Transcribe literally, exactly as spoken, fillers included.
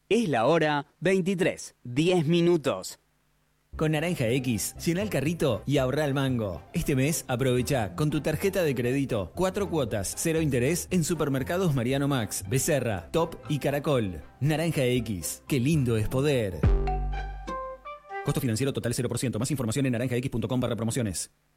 Es la hora veintitrés, diez minutos. Con Naranja X, llena el carrito y ahorra el mango. Este mes aprovecha con tu tarjeta de crédito cuatro cuotas, cero interés en supermercados Mariano Max, Becerra, Top y Caracol. Naranja X, qué lindo es poder. Costo financiero total cero por ciento. Más información en naranja x punto com barra promociones.